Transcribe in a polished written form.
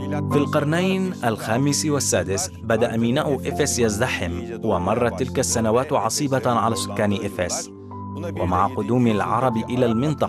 في القرنين الخامس والسادس بدأ ميناء إفس يزدحم، ومرت تلك السنوات عصيبة على سكان إفس. ومع قدوم العرب إلى المنطقة